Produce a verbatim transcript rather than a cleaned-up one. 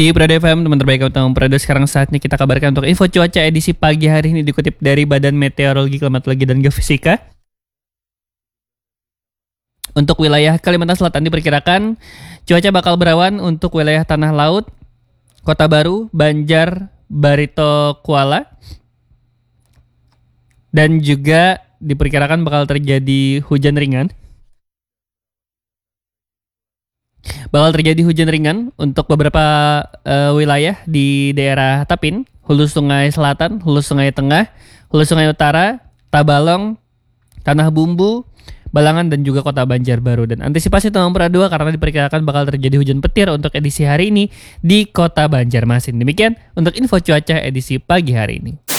Di Prado F M, teman terbaik utama Prado. Sekarang saatnya kita kabarkan untuk info cuaca edisi pagi hari ini dikutip dari Badan Meteorologi, Klimatologi, dan Geofisika. Untuk wilayah Kalimantan Selatan diperkirakan cuaca bakal berawan untuk wilayah Tanah Laut, Kota Baru, Banjar, Barito, Kuala. Dan juga diperkirakan bakal terjadi hujan ringan. Bakal terjadi hujan ringan untuk beberapa uh, wilayah di daerah Tapin, Hulu Sungai Selatan, Hulu Sungai Tengah, Hulu Sungai Utara, Tabalong, Tanah Bumbu, Balangan, dan juga Kota Banjarbaru. Dan antisipasi Tanjung Pradua karena diperkirakan bakal terjadi hujan petir untuk edisi hari ini di Kota Banjarmasin. Demikian untuk info cuaca edisi pagi hari ini.